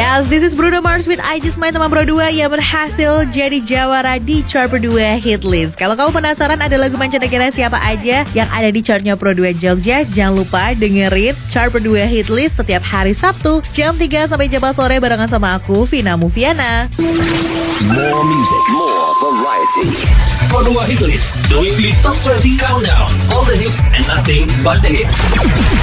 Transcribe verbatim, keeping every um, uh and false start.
Yes, this is Bruno Mars with I Just Might teman Pro dua yang berhasil jadi jawara di chart Pro dua hit list. Kalau kamu penasaran ada lagu mancanegara siapa aja yang ada di chartnya Pro dua Jogja, jangan lupa dengerin chart Pro dua hit list setiap hari Sabtu jam tiga sampai jam empat sore barengan sama aku, Vina Mufiana. More music, more variety. Pro dua Hit List, the weekly top twenty countdown. All the hits and nothing but the hits.